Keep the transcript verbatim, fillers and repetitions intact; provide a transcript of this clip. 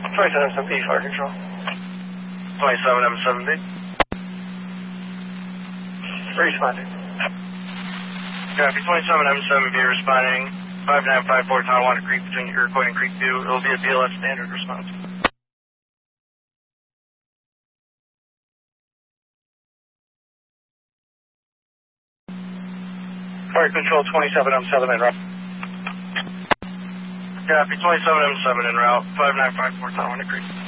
twenty-seven M seven B, fire control. twenty-seven M seven B. Responding. Copy, twenty-seven M seven B responding. five nine five four Tonawanda Creek between Iroquois and Creek two. It will be a B L S standard response. Fire control twenty-seven M seven en route. Copy, twenty-seven M seven en route. five nine five four Tonawanda Creek.